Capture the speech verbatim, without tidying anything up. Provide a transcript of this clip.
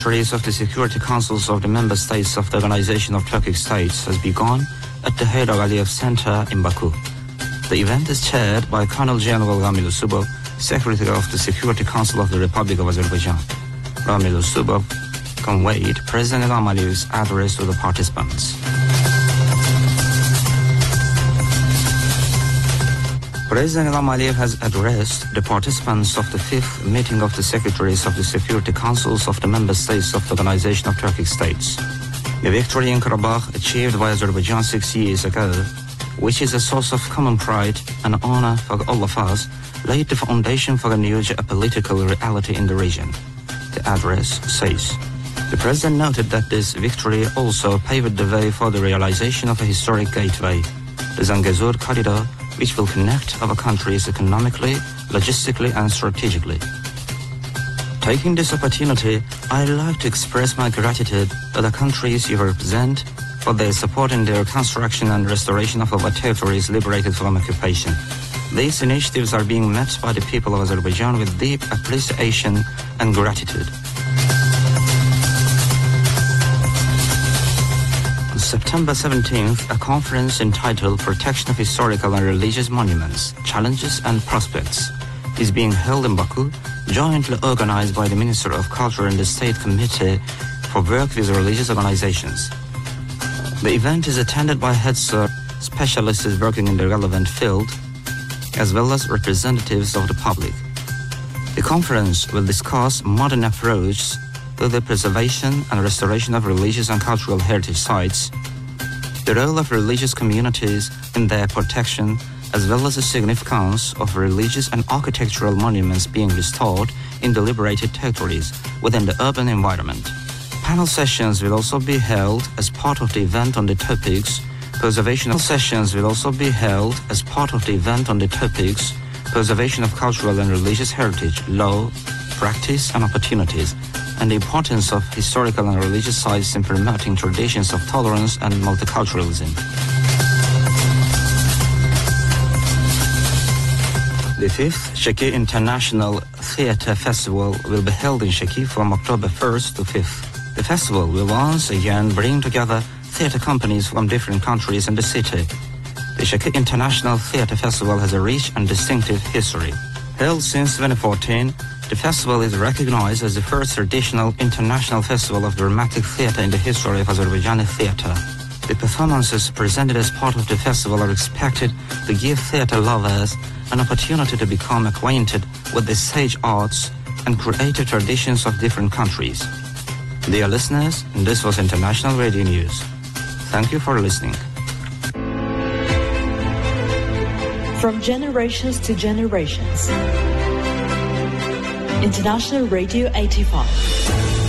Race of the Security Councils of the Member States of the Organization of Turkic States has begun at the Heydar Aliyev Center in Baku. The event is chaired by Colonel General Ramil Usubov, Secretary of the Security Council of the Republic of Azerbaijan. Ramil Usubov conveyed President Ilham Aliyev's address to the participants. President Ilham Aliyev has addressed the participants of the fifth meeting of the Secretaries of the Security Councils of the Member States of the Organization of Turkic States. The victory in Karabakh achieved by Azerbaijan six years ago, which is a source of common pride and honor for all of us, laid the foundation for a new geopolitical reality in the region. The address says, the President noted that this victory also paved the way for the realization of a historic gateway, the Zangezur corridor, which will connect our countries economically, logistically and strategically. Taking this opportunity, I'd like to express my gratitude to the countries you represent for their support in the reconstruction and restoration of our territories liberated from occupation. These initiatives are being met by the people of Azerbaijan with deep appreciation and gratitude. On September seventeenth, a conference entitled Protection of Historical and Religious Monuments, Challenges and Prospects is being held in Baku, jointly organized by the Minister of Culture and the State Committee for Work with Religious Organizations. The event is attended by heads of specialists working in the relevant field, as well as representatives of the public. The conference will discuss modern approaches to the preservation and restoration of religious and cultural heritage sites, the role of religious communities in their protection, as well as the significance of religious and architectural monuments being restored in the liberated territories within the urban environment. Panel sessions will also be held as part of the event on the topics Preservation of sessions will also be held as part of the event on the topics preservation of cultural and religious heritage, law, practice and opportunities, and the importance of historical and religious sites in promoting traditions of tolerance and multiculturalism. The fifth Sheki International Theatre Festival will be held in Sheki from October first to fifth. The festival will once again bring together theatre companies from different countries in the city. The Sheki International Theatre Festival has a rich and distinctive history. Held since twenty fourteen, the festival is recognized as the first traditional international festival of dramatic theatre in the history of Azerbaijani theatre. The performances presented as part of the festival are expected to give theatre lovers an opportunity to become acquainted with the sage arts and creative traditions of different countries. Dear listeners, this was International Radio News. Thank you for listening. From generations to generations. International Radio eighty-five.